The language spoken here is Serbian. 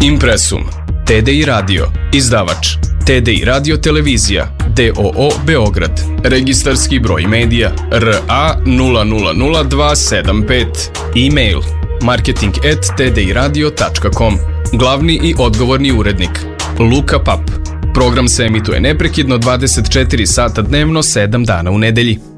Impresum, TDI Radio, izdavač, TDI Radio Televizija, d.o.o. Beograd, registarski broj medija RA 000275, e-mail marketing@tdiradio.com, glavni i odgovorni urednik Luka Pap. Program se emituje neprekidno 24 sata dnevno, 7 dana u nedelji.